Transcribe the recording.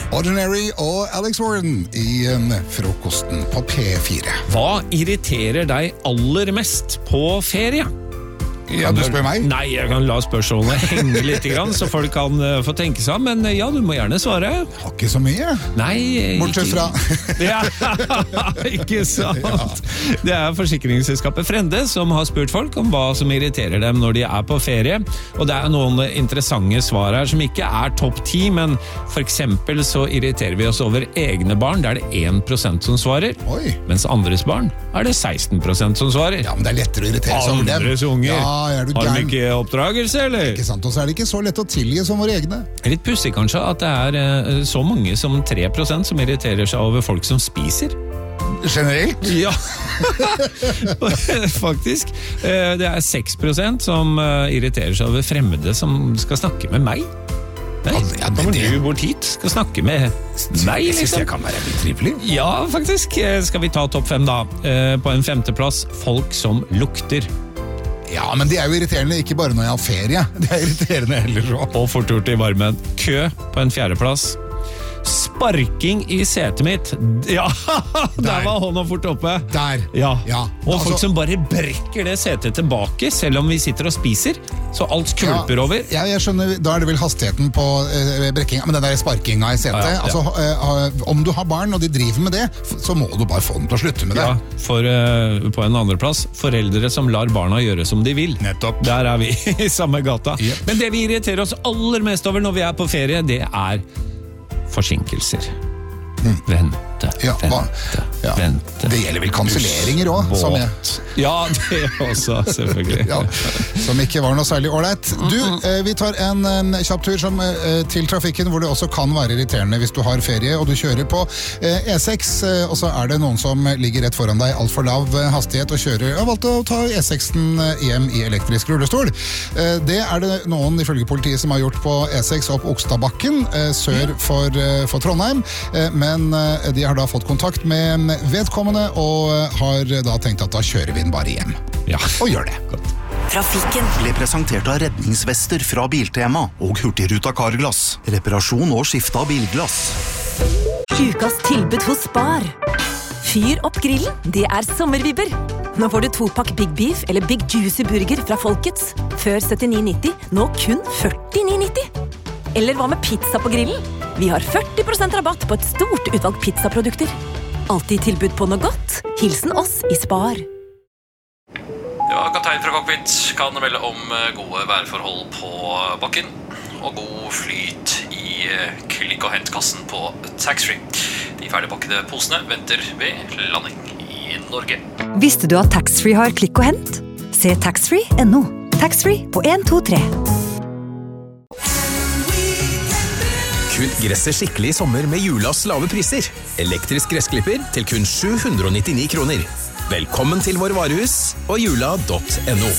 Ordinary og Alex Warren I frokosten på P4. Hva irriterer deg aller mest på ferie? Ja, du spør meg? Nei, jeg kan la spørsmålene henge litt grann, så folk kan få tenke seg om, men ja, du må gjerne svare. Jeg har ikke så mye. Nei, bortsett fra. Ja, ikke sant. Ja. Det forsikringsselskapet Frende som har spurt folk om hva som irriterer dem når de på ferie, og det noen interessante svar her som ikke topp 10, men for eksempel så irriterer vi oss over egne barn, det det 1% som svarer, mens andres barn det 16% som svarer. Ja, men det lettere å irritere seg over dem. Andres unger. Ja. Har de ikke oppdragelse, eller? Ikke sant, og så det ikke så lett å tilgi som våre egne. Litt pussig kanskje at det så mange som 3% som irriterer seg over folk som spiser. Generelt? Ja, faktisk. Det 6% som irriterer seg over fremmede som skal snakke med meg. Nei, kommer du bort hit, skal snakke med meg, Jeg synes det kan være litt trivelig. Ja, faktisk. Skal vi ta topp 5 da? På en 5. plass, folk som lukter. Ja, men det jo irriterende ikke bare når jeg har ferie. Det irriterende heller også. Og fort gjort I varmen. Kø på en 4. plass. Sparking I setet mitt. Ja, der var hånda fort oppe. Der. Ja. Og altså, folk som bare brekker det setet tilbake, selv om vi sitter og spiser. Så alt kulper over. Ja, jeg skjønner, da det vel hastigheten på brekking, men den der sparkinga I setet. Ja. Altså, om du har barn og de driver med det, så må du bare få dem til å slutte med det. Ja, for på en andre plass, foreldre som lar barna gjøre som de vil. Nettopp. Der vi I samme gata. Yep. Men det vi irriterer oss aller mest over når vi på ferie, det forsinkelser. Vente. Det gjelder vel kanselleringer også, som jeg. Ja, det også, selvfølgelig. Ja, som ikke var noe særlig ordentlig. Du, vi tar en kjapp tur til trafikken, hvor det også kan være irriterende hvis du har ferie, og du kjører på E6, og så det noen som ligger rett foran deg, alt for lav hastighet, og kjører, og valgte å ta E6-en hjem I elektrisk rullestol. Det det noen ifølge politiet som har gjort på E6 opp Okstadbakken, sør for Trondheim, men de har da fått kontakt med vedkommende og har da tenkt at da kjører vi den bare hjem. Ja. Og gjør det. Godt. Trafikken ble presentert av redningsvester fra Biltema og Hurtigruta Carglass. Reparasjon og skifte av bilglass. Ukas tilbud hos Spar. Fyr opp grillen, det sommervibber. Nå får du 2-pakk Big Beef eller Big Juicy Burger fra Folkets. Før 79,90, nå kun 49,90. Eller hva med pizza på grillen? Vi har 40% rabatt på et stort utvalg pizzaprodukter. Alltid tilbud på noe godt. Hilsen oss I Spar. Ja, kaptein fra cockpit kan melde om gode værforhold på bakken og god flyt I klikk- og hentkassen på taxfree. De ferdigpakkede posene venter ved landing I Norge. Visste du at taxfree har klikk og hent? Se taxfree.no. Taxfree på 123. Kutt gresset skikkelig I sommer med Julas lave priser. Elektrisk gressklipper til kun 799 kroner. Velkommen til vår varehus og jula.no.